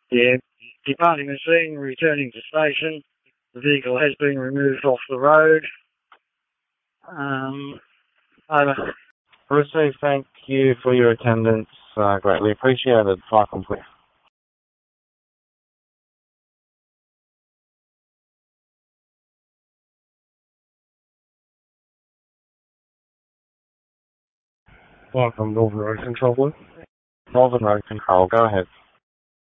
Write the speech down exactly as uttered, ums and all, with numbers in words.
Yeah. Departing the scene, returning to station. The vehicle has been removed off the road. Um, over. Received, thank you for your attendance. Uh, greatly appreciated. File complete. Welcome, Northern Road Control. Northern Road Control, go ahead.